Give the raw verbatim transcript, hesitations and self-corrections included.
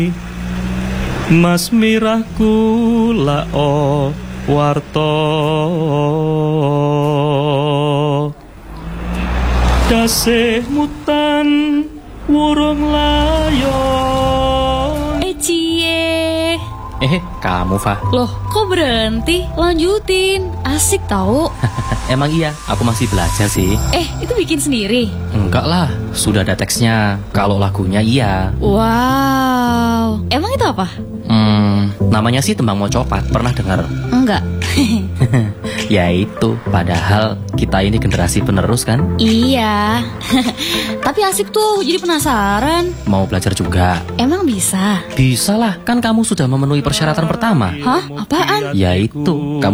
Mas mirahku lao warto dasih mutan wurung layo. Eh cie. Eh, kamu, Fa. Loh, kok berhenti? Lanjutin, asik tahu. Emang iya, aku masih belajar sih. Eh, itu bikin sendiri? Enggak lah, sudah ada teksnya. Kalau lagunya iya. Wow, emang itu apa? Hmm, namanya sih Tembang Mocopat. Pernah dengar? Enggak. Ya itu, padahal kita ini generasi penerus kan? Iya. Tapi asik tuh, jadi penasaran. Mau belajar juga? Emang bisa? Bisa lah, kan kamu sudah memenuhi persyaratan pertama. Hah? Apaan? Ya itu, kamu